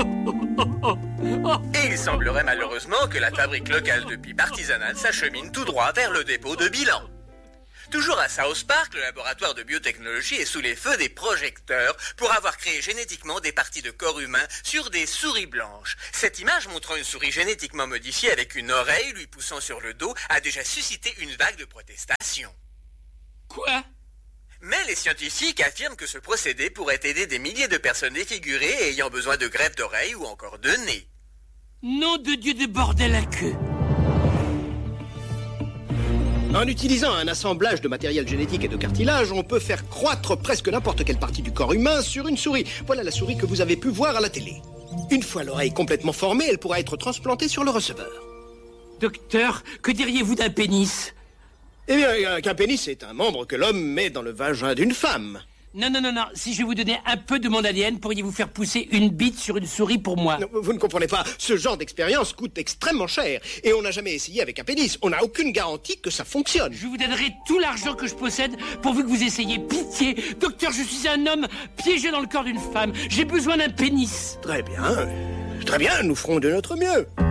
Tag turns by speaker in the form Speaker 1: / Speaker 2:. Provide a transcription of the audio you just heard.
Speaker 1: Et il semblerait malheureusement que la fabrique locale de pipes artisanales s'achemine tout droit vers le dépôt de bilan. Toujours à South Park, le laboratoire de biotechnologie est sous les feux des projecteurs pour avoir créé génétiquement des parties de corps humain sur des souris blanches. Cette image montrant une souris génétiquement modifiée avec une oreille lui poussant sur le dos a déjà suscité une vague de protestations.
Speaker 2: Quoi ?
Speaker 1: Mais les scientifiques affirment que ce procédé pourrait aider des milliers de personnes défigurées et ayant besoin de greffe d'oreilles ou encore de nez.
Speaker 2: Nom de Dieu de bordel à queue.
Speaker 3: En utilisant un assemblage de matériel génétique et de cartilage, on peut faire croître presque n'importe quelle partie du corps humain sur une souris. Voilà la souris que vous avez pu voir à la télé. Une fois l'oreille complètement formée, elle pourra être transplantée sur le receveur.
Speaker 2: Docteur, que diriez-vous d'un pénis ?
Speaker 3: Eh bien, qu'un pénis est un membre que l'homme met dans le vagin d'une femme.
Speaker 2: Non, si je vous donnais un peu de mon ADN, pourriez-vous faire pousser une bite sur une souris pour moi ?
Speaker 3: Non, vous ne comprenez pas, ce genre d'expérience coûte extrêmement cher. Et on n'a jamais essayé avec un pénis. On n'a aucune garantie que ça fonctionne.
Speaker 2: Je vous donnerai tout l'argent que je possède pourvu que vous essayiez. Pitié, docteur, je suis un homme piégé dans le corps d'une femme. J'ai besoin d'un pénis.
Speaker 3: Très bien, nous ferons de notre mieux.